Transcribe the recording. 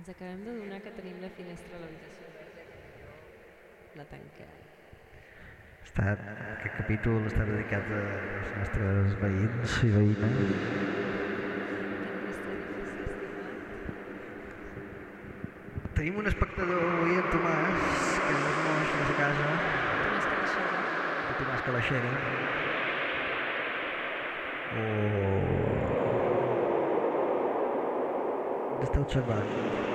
Ens acabem d'adonar que tenim la finestra a l'habitació verda, que la tanquem. Aquest capítol està dedicat als nostres veïns i veïnes. Quin mestre difícil, estimat. Tenim un espectador avui, en Tomàs, que és moix de sa casa. Tomàs Calaixera. Tomàs Calaixera. Ens està observant.